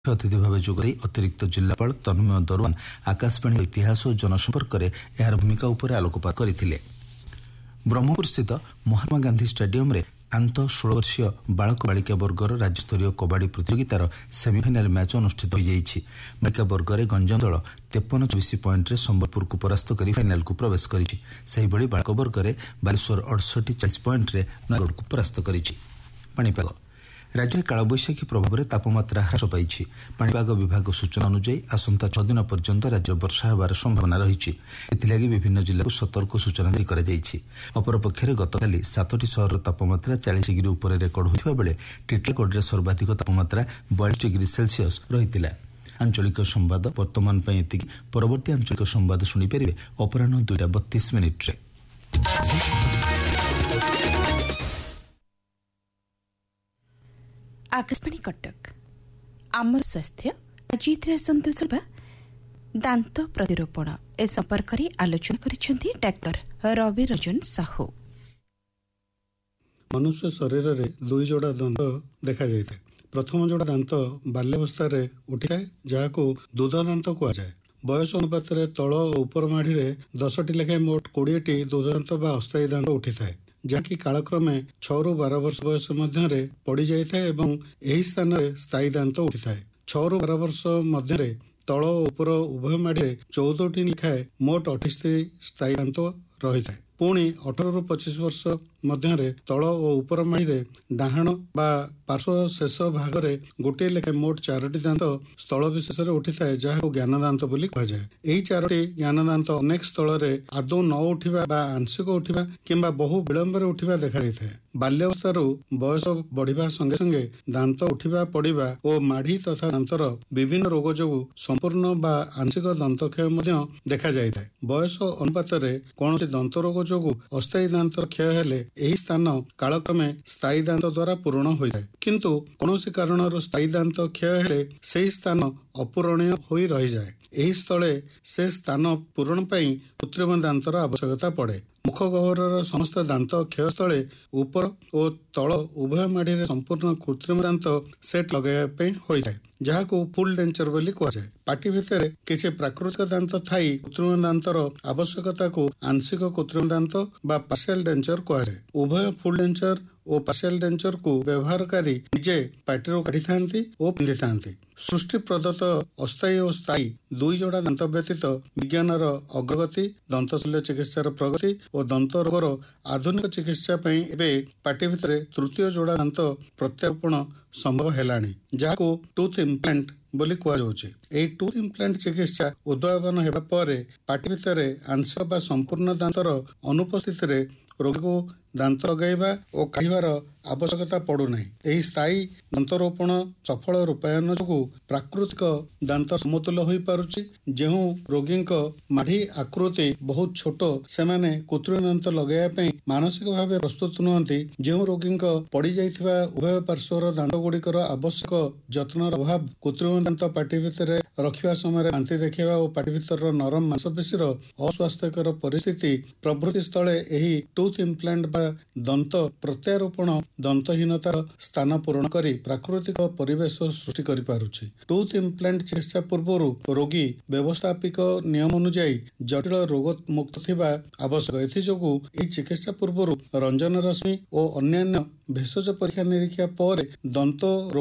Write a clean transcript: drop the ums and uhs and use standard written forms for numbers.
अतिथि भाव जोगई अतिरिक्त जिलापाल तन्मय दरवान आकाशवाणी इतिहास और जनसंपर्क में यार भूमिका उपर आलोकपात करथिले। ब्रह्मपुर स्थित महात्मा गांधी स्टेडियम रे आंत 16 वर्षीय बालक बालिका वर्गर राज्यस्तरीय कबाड़ी प्रतियोगितार सेमिफाइनाल मैच अनुष्ठित हो जाइछि। बालिका वर्ग गंजाम दल 53-24 पॉइंट रे संबलपुर को परास्त कर फाइनाल को प्रवेश करिछि। सेहि भली बालक वर्ग बालेश्वर 68-40 पॉइंट रे नरगढ़ को परास्त करिछि। पाणीपाग राज्य में कालबैशाखी प्रभाव में तापमात्रा ह्रास पाई। पाणीपाग विभाग सूचना अनुଯାयी आसंता 6 दिन पर्यंत राज्य वर्षा होबार संभावना रही। एथिलागि विभिन्न जिल्ला को सतर्क सूचना जारी कर जाइछि। अपरपक्षे गतकाली 7टी सहर तापमात्रा 40 डिग्री उपर रेकर्ड होइथिबा बेले टिटलागढ़ सर्वाधिक तापमात्रा 42 डिग्री सेल्सियस रहितिला। आंचलिक संवाद वर्तमान पई एतिकी। परवर्ती आंचलिक संवाद शुनि परिबे अपराह्न 2:32 रे। आकाशवाणी कटक आमर स्वास्थ्य अजित संतोष दांत प्रतिरोपण ए संपर्क में आलोचना करिसेंती डाक्टर रवि रंजन साहू। मनुष्य शरीर में 2 जोड़ा दंत देखा जाए। प्रथम जोड़ा दांत बाल्यावस्था उठी थाए जहां दूध दांत कहुए। बयस अनुपात तल और उपर माढ़ी 10टी लेखाएं मोट 20टी दूध दांत बा अस्थायी दांत उठी थाए जहाँकि कालक्रमे 6 ରୁ 12 वर्ष बयस मध्य पड़ जाए और यही स्थान में स्थायी दांत उठी थाए। 6 ରୁ 12 वर्ष मध्य तल उपर उभय माढ़ी 14टी लेखाएं मोट 28 स्थायी दांत रही है। पुणी 18 ରୁ 25 वर्ष मध्य तल और उपर माढ़ी डाहाण बा पार्श्व शेष भाग में गोटे लेखाएं मोट 4टी दांत स्थल विशेष उठी थाए जहाँ ज्ञान दांत बोली कहुए। यही 4टी ज्ञान दांत अनेक स्थल में आदौ न उठा बा आंशिक उठा किंबा बहु विलंब उठा देखा जाए। बाल्यावस्था बयस बढ़िया संगे संगे दांत उठा पड़ा और माढ़ी तथा दांतर विभिन्न रोग जो संपूर्ण बा आंशिक दंतक्षय देखा जाए। बयस अनुपात कौन दंत रोग जो अस्थायी दांत क्षय हेले यही स्थान कालक्रमे स्थायी दांत द्वारा पूरण होता है किंतु कौन कारण स्थायी दांत क्षय हेले से स्थान अपूरणीय हो रही जाए। यही स्थले से स्थान पूरण पाई कृत्रिम दांतर आवश्यकता पड़े। मुख गह्वर समस्त दांत क्षय स्थले ऊपर और तल उभय माढ़ी संपूर्ण कृत्रिम दांत सेट लगाइबा होता है जहाँ को फुल डेंचर बोली कहुए। पाटी भितर किसी प्राकृतिक दांत थाई कृत्रिम दांतर आवश्यकता को आंशिक कृत्रिम दांत बा पार्शियल डेंचर कहुए। उभय फुल डेंचर और पार्शियल डेंचर को व्यवहारकारी निजे पार्टी काढ़ी थांती और पिंधि थांती। सृष्टि प्रदत्त अस्थायी और स्थायी 2 जोड़ा दांत व्यतीत विज्ञानर अग्रगति दंतशल्य चिकित्सार प्रगति और दंत रोगर आधुनिक चिकित्सा एवं पाटी भितर तृतीय जोड़ा दांत प्रत्यारोपण संभव है जहाँ को टूथ इम्प्लांट बोली कहुए। टूथ इम्प्लांट चिकित्सा उद्भावन होगा पर पाटी भितर आंशिक बा संपूर्ण दांतर अनुपस्थित रोगी को दांत लगाइबा और काढ़िबार आवश्यकता पड़ूना। यही स्थायी दंतरोपण सफल रूपायन जो प्राकृतिक दांत समतुल हो पारुछि। जो रोगी माढ़ी आकृति बहुत छोट से माने कृत्रिम दांत लगाइबा मानसिक भाव प्रस्तुत नुहंती। जो रोगी पड़ जाइथिबा उभय पार्श्वर दांत गुड़िकर आवश्यक जत्नर अभाव कृत्रिम दांत पाटी भितर रखिबा समय बांति देखिबा और पाटी भितर नरम मांसपेशीर अस्वास्थ्यकर परिस्थिति प्रभृति स्थले एही टूथ इम्प्लांट बा दंत प्रत्यारोपण दंतहीनतार स्थान पूरण करी प्राकृतिक परिवेश सृष्टि करि पारुछि। टूथ इम्प्लांट चिकित्सा पूर्व रोगी व्यवस्थापिक नियम अनुଯାयी जटिल रोग मुक्त थिबा आवश्यक। एथिजोगु एही चिकित्सा पूर्व रंजन रश्मि और अन्यान्य भेषज परीक्षा निरीक्षा पर दंत